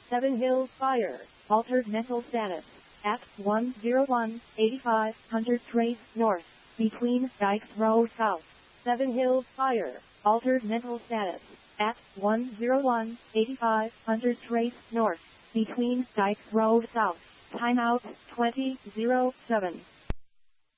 Seven Hills Fire, altered mental status, at 101, 8500 Trace North, between Dykes Road South. Seven Hills Fire, altered mental status, at 101, 8500 Trace North, between Dykes Road South. Timeout 2007.